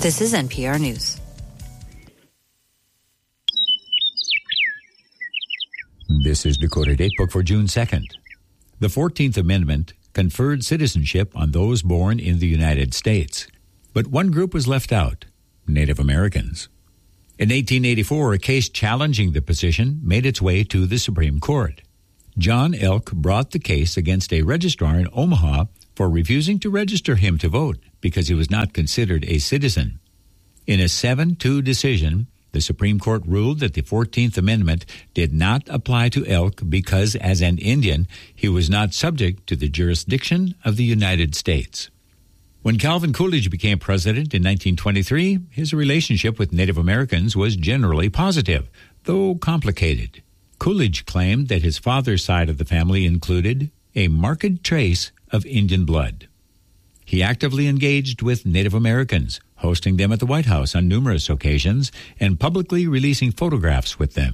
This is NPR News. This is Dakota Datebook for June 2nd. The 14th Amendment conferred citizenship on those born in the United States. But one group was left out, Native Americans. In 1884, a case challenging the position made its way to the Supreme Court. John Elk brought the case against a registrar in Omaha for refusing to register him to vote because he was not considered a citizen. In a 7-2 decision, the Supreme Court ruled that the 14th Amendment did not apply to Elk because, as an Indian, he was not subject to the jurisdiction of the United States. When Calvin Coolidge became president in 1923, his relationship with Native Americans was generally positive, though complicated. Coolidge claimed that his father's side of the family included a marked trace of Indian blood. He actively engaged with Native Americans, hosting them at the White House on numerous occasions and publicly releasing photographs with them.